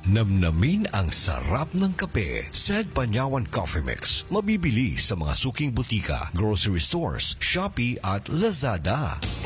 Namnamin ang sarap ng kape. Sed Panyawan Coffee Mix. Mabibili sa mga suking butika, grocery stores, Shopee at Lazada.